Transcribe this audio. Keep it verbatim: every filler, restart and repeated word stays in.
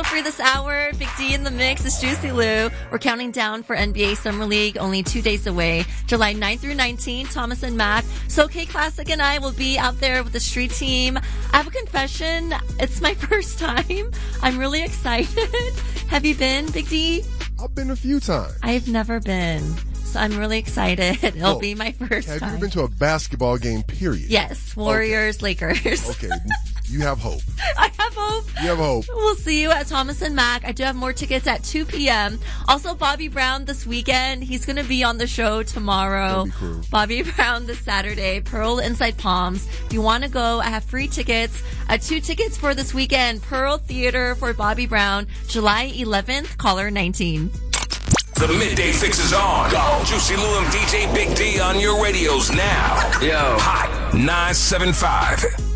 for this hour. Big D in the mix is Juicy Lou. We're counting down for N B A Summer League, only two days away. July ninth through nineteenth, Thomas and Mac. So K Classic and I will be out there with the street team. I have a confession. It's my first time. I'm really excited. Have you been, Big D? I've been a few times. I've never been. So I'm really excited. It'll well, be my first have time. Have you been to a basketball game, period? Yes. Warriors, okay. Lakers. Okay. You have hope. I have hope. You have hope. We'll see you at Thomas and Mac. I do have more tickets at two p.m. Also, Bobby Brown this weekend. He's going to be on the show tomorrow. Cool. Bobby Brown this Saturday. Pearl Inside Palms. If you want to go, I have free tickets. Uh, two tickets for this weekend. Pearl Theater for Bobby Brown. July eleventh. Caller nineteen. The Midday Fix is on. Go. Juicy Lou and D J Big D on your radios now. Yo. Hot nine seven five.